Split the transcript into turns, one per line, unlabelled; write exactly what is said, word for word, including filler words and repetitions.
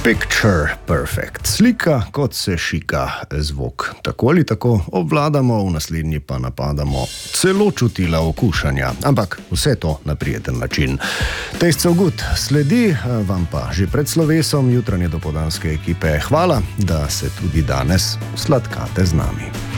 Picture perfect. Slika, kot se šika zvok. Tako ali tako obvladamo, v naslednji pa napadamo celo čutila okušanja. Ampak vse to na prijeten način. Taste so good sledi, vam pa že pred slovesom jutranje dopoldanske ekipe. Hvala, da se tudi danes sladkate z nami.